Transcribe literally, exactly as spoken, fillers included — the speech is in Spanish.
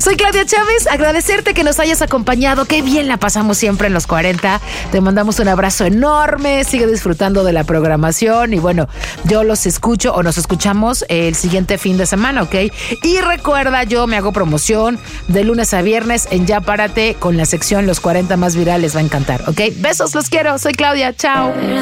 Soy Claudia Chávez, agradecerte que nos hayas acompañado. Qué bien la pasamos siempre en los cuarenta. Te mandamos un abrazo enorme. Sigue disfrutando de la programación. Y bueno, yo los escucho o nos escuchamos el siguiente fin de semana, ¿ok? Y recuerda, yo me hago promoción de lunes a viernes en Ya Párate con la sección Los cuarenta más virales. Va a encantar, ¿ok? Besos, los quiero. Soy Claudia. Chao.